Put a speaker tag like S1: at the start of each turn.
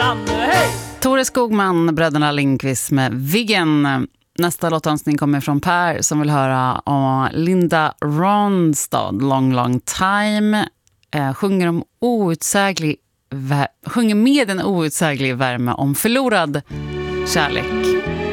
S1: Skogman, hej!
S2: Tore Skogman, bröderna Lindqvist med Viggen. Nästa låtönskning kommer från Per som vill höra om Linda Ronstadt, Long Long Time. Sjunger med en outsäglig värme om förlorad kärlek.